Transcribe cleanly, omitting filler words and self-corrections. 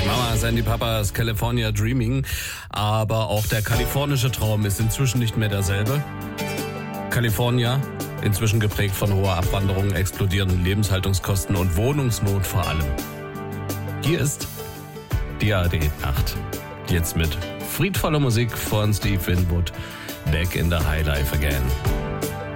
Mama, Sandy Papas, California Dreaming. Aber auch der kalifornische Traum ist inzwischen nicht mehr derselbe. California, inzwischen geprägt von hoher Abwanderung, explodierenden Lebenshaltungskosten und Wohnungsnot vor allem. Hier ist die ARD-Nacht. Jetzt mit friedvoller Musik von Steve Winwood. Back in the High Life again.